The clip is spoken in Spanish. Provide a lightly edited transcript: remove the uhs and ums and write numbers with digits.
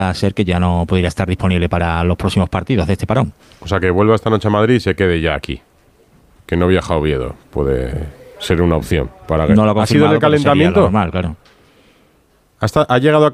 ser que ya no podría estar disponible para los próximos partidos de este parón. O sea, que vuelva esta noche a Madrid y se quede ya aquí. Que no viaja a Oviedo. Puede ser una opción. No lo ha ¿Ha sido en el confirmado, pero sería lo calentamiento? normal, claro. ¿Ha llegado a